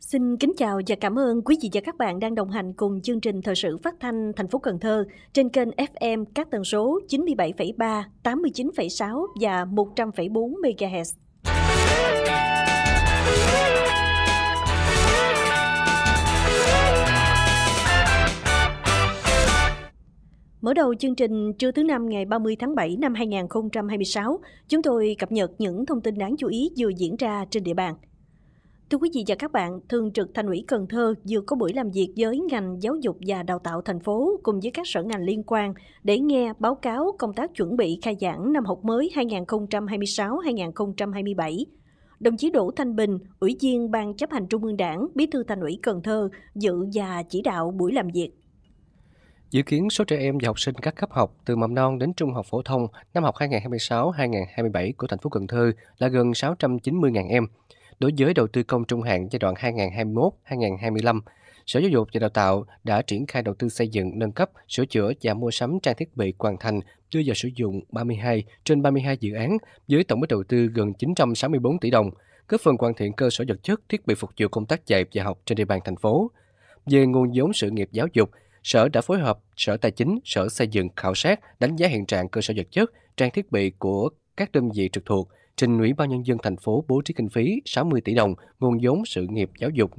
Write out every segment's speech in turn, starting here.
Xin kính chào và cảm ơn quý vị và các bạn đang đồng hành cùng chương trình thời sự phát thanh thành phố Cần Thơ trên kênh FM các tần số 97,3, 89,6 và 100,4 MHz. Mở đầu chương trình trưa thứ Năm ngày 30 tháng 7 năm 2026, chúng tôi cập nhật những thông tin đáng chú ý vừa diễn ra trên địa bàn. Thưa quý vị và các bạn, Thường trực Thành ủy Cần Thơ vừa có buổi làm việc với ngành giáo dục và đào tạo thành phố cùng với các sở ngành liên quan để nghe báo cáo công tác chuẩn bị khai giảng năm học mới 2026-2027. Đồng chí Đỗ Thanh Bình, Ủy viên Ban Chấp hành Trung ương Đảng, Bí thư Thành ủy Cần Thơ dự và chỉ đạo buổi làm việc. Dự kiến số trẻ em và học sinh các cấp học từ mầm non đến trung học phổ thông năm học 2026-2027 của thành phố Cần Thơ là gần 690.000 em. Đối với đầu tư công trung hạn giai đoạn 2021-2025, Sở Giáo dục và Đào tạo đã triển khai đầu tư xây dựng, nâng cấp, sửa chữa và mua sắm trang thiết bị hoàn thành, đưa vào sử dụng 32 trên 32 dự án với tổng mức đầu tư gần 964 tỷ đồng, góp phần hoàn thiện cơ sở vật chất, thiết bị phục vụ công tác dạy và học trên địa bàn thành phố. Về nguồn vốn sự nghiệp giáo dục, Sở đã phối hợp Sở Tài chính, Sở Xây dựng khảo sát, đánh giá hiện trạng cơ sở vật chất, trang thiết bị của các đơn vị trực thuộc, trình Ủy ban Nhân dân thành phố bố trí kinh phí 60 tỷ đồng nguồn vốn sự nghiệp giáo dục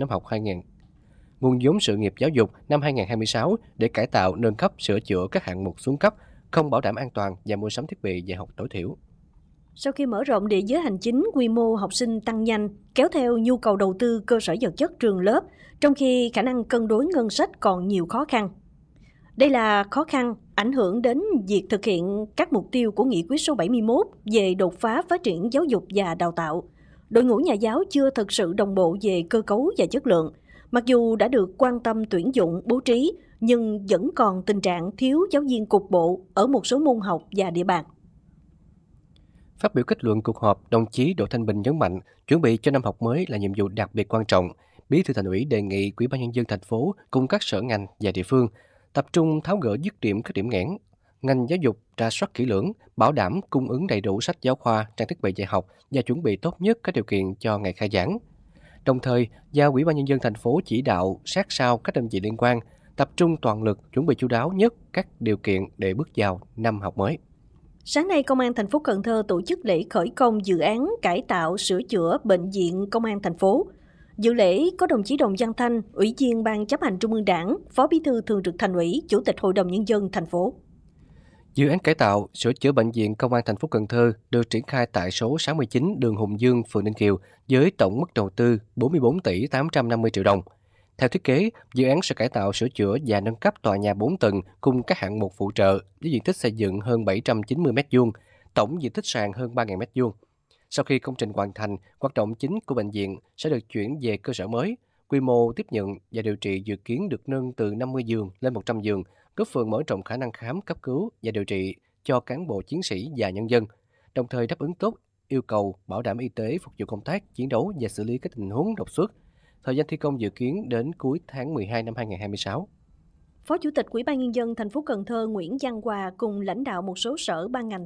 năm 2026 để cải tạo, nâng cấp, sửa chữa các hạng mục xuống cấp, không bảo đảm an toàn và mua sắm thiết bị dạy học tối thiểu. Sau khi mở rộng địa giới hành chính, quy mô học sinh tăng nhanh, kéo theo nhu cầu đầu tư cơ sở vật chất trường lớp, trong khi khả năng cân đối ngân sách còn nhiều khó khăn. Đây là khó khăn ảnh hưởng đến việc thực hiện các mục tiêu của Nghị quyết số 71 về đột phá phát triển giáo dục và đào tạo. Đội ngũ nhà giáo chưa thực sự đồng bộ về cơ cấu và chất lượng. Mặc dù đã được quan tâm tuyển dụng, bố trí, nhưng vẫn còn tình trạng thiếu giáo viên cục bộ ở một số môn học và địa bàn. Phát biểu kết luận cuộc họp, đồng chí Đỗ Thanh Bình nhấn mạnh, chuẩn bị cho năm học mới là nhiệm vụ đặc biệt quan trọng. Bí thư Thành ủy đề nghị Ủy ban Nhân dân thành phố cùng các sở ngành và địa phương tập trung tháo gỡ dứt điểm các điểm nghẽn. Ngành giáo dục rà soát kỹ lưỡng, bảo đảm cung ứng đầy đủ sách giáo khoa, trang thiết bị dạy học và chuẩn bị tốt nhất các điều kiện cho ngày khai giảng. Đồng thời, giao Ủy ban Nhân dân thành phố chỉ đạo sát sao các đơn vị liên quan tập trung toàn lực chuẩn bị chu đáo nhất các điều kiện để bước vào năm học mới. Sáng nay, Công an thành phố Cần Thơ tổ chức lễ khởi công dự án cải tạo sửa chữa bệnh viện Công an thành phố. Dự lễ có đồng chí Đồng Văn Thanh, Ủy viên Ban Chấp hành Trung ương Đảng, Phó Bí thư Thường trực Thành ủy, Chủ tịch Hội đồng Nhân dân thành phố. Dự án cải tạo, sửa chữa bệnh viện Công an thành phố Cần Thơ được triển khai tại số 69 đường Hùng Dương, phường Ninh Kiều với tổng mức đầu tư 44 tỷ 850 triệu đồng. Theo thiết kế, dự án sẽ cải tạo, sửa chữa và nâng cấp tòa nhà 4 tầng cùng các hạng mục phụ trợ với diện tích xây dựng hơn 790 m², tổng diện tích sàn hơn 3.000 m². Sau khi công trình hoàn thành, hoạt động chính của bệnh viện sẽ được chuyển về cơ sở mới. Quy mô tiếp nhận và điều trị dự kiến được nâng từ 50 giường lên 100 giường, góp phần mở rộng khả năng khám, cấp cứu và điều trị cho cán bộ chiến sĩ và nhân dân, đồng thời đáp ứng tốt yêu cầu bảo đảm y tế phục vụ công tác chiến đấu và xử lý các tình huống đột xuất. Thời gian thi công dự kiến đến cuối tháng 12 năm 2026. Phó Chủ tịch Ủy ban Nhân dân thành phố Cần Thơ Nguyễn Văn Hòa cùng lãnh đạo một số sở ban ngành